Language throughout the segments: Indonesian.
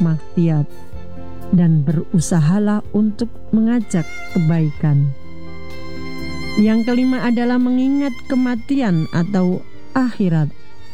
maksiat, dan berusahalah untuk mengajak kebaikan. Yang kelima adalah mengingat kematian atau akhirat.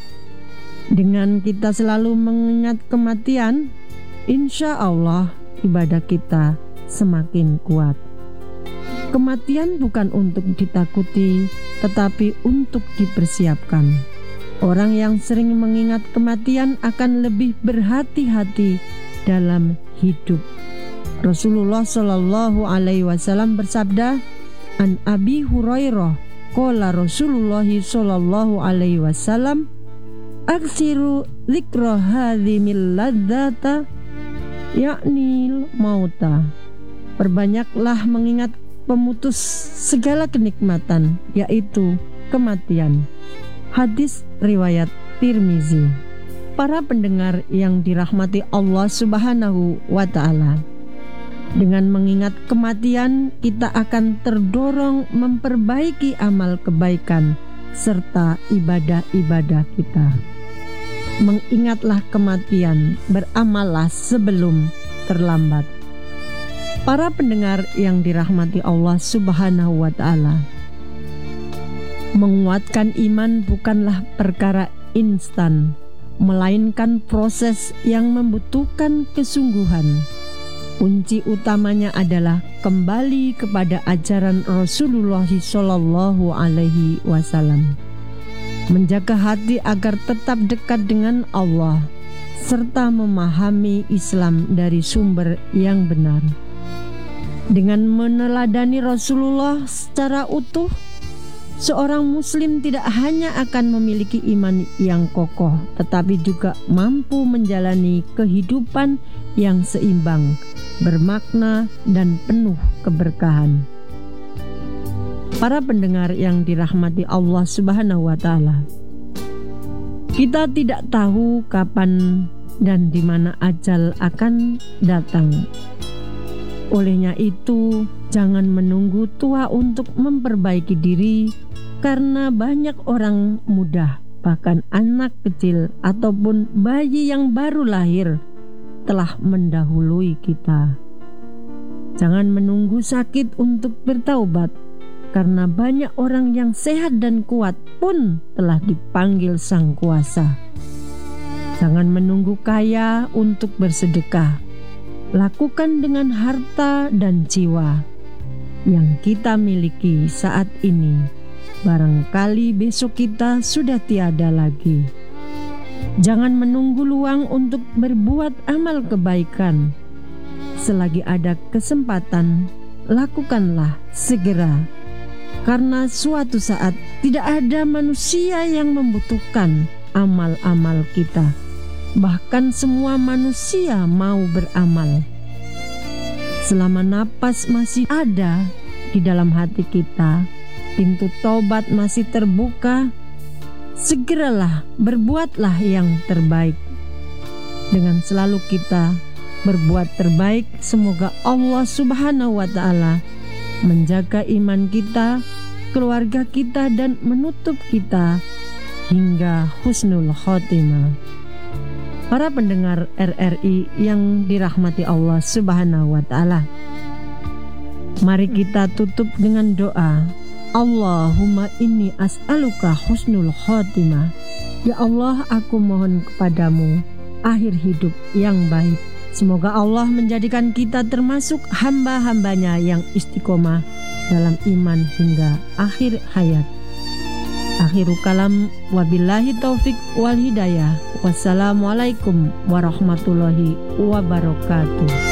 Dengan kita selalu mengingat kematian, insya Allah ibadah kita semakin kuat. Kematian bukan untuk ditakuti, tetapi untuk dipersiapkan. Orang yang sering mengingat kematian akan lebih berhati-hati dalam hidup. Rasulullah Shallallahu Alaihi Wasallam bersabda, "An Abi Hurairah, qala Rasulullah Shallallahu Alaihi Wasallam, aksiru dzikra hadzimil ladzata, yakni mauta." Perbanyaklah mengingat pemutus segala kenikmatan, yaitu kematian. Hadis riwayat Tirmizi. Para pendengar yang dirahmati Allah Subhanahu wa Ta'ala, dengan mengingat kematian, kita akan terdorong memperbaiki amal kebaikan serta ibadah-ibadah kita. Mengingatlah kematian, beramallah sebelum terlambat. Para pendengar yang dirahmati Allah Subhanahu wa Ta'ala, menguatkan iman bukanlah perkara instan, melainkan proses yang membutuhkan kesungguhan. Kunci utamanya adalah kembali kepada ajaran Rasulullah Shallallahu Alaihi Wasallam, menjaga hati agar tetap dekat dengan Allah, serta memahami Islam dari sumber yang benar. Dengan meneladani Rasulullah secara utuh, seorang muslim tidak hanya akan memiliki iman yang kokoh, tetapi juga mampu menjalani kehidupan yang seimbang, bermakna, dan penuh keberkahan. Para pendengar yang dirahmati Allah Subhanahu wa Ta'ala, kita tidak tahu kapan dan di mana ajal akan datang. Olehnya itu, jangan menunggu tua untuk memperbaiki diri, karena banyak orang muda, bahkan anak kecil ataupun bayi yang baru lahir, telah mendahului kita. Jangan menunggu sakit untuk bertaubat, karena banyak orang yang sehat dan kuat pun telah dipanggil Sang Kuasa. Jangan menunggu kaya untuk bersedekah. Lakukan dengan harta dan jiwa yang kita miliki saat ini. Barangkali besok kita sudah tiada lagi. Jangan menunggu luang untuk berbuat amal kebaikan. Selagi ada kesempatan, lakukanlah segera. Karena suatu saat tidak ada manusia yang membutuhkan amal-amal kita. Bahkan semua manusia mau beramal. Selama napas masih ada di dalam hati kita, pintu taubat masih terbuka, segeralah berbuatlah yang terbaik. Dengan selalu kita berbuat terbaik, semoga Allah Subhanahu wa Ta'ala menjaga iman kita, keluarga kita, dan menutup kita hingga husnul khotimah. Para pendengar RRI yang dirahmati Allah Subhanahu wa Ta'ala, mari kita tutup dengan doa. Allahumma inni as'aluka husnul khotimah. Ya Allah, aku mohon kepadamu akhir hidup yang baik. Semoga Allah menjadikan kita termasuk hamba-hambanya yang istiqomah dalam iman hingga akhir hayat. Akhiru kalam, wabillahi taufik wal hidayah. Wassalamualaikum warahmatullahi wabarakatuh.